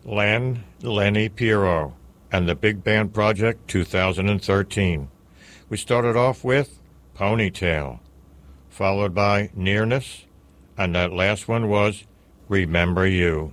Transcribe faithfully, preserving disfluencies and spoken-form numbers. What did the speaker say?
Len Lenny Pirro and the Big Band Project two thousand thirteen. We started off with Ponytail, followed by Nearness, and that last one was Remember You.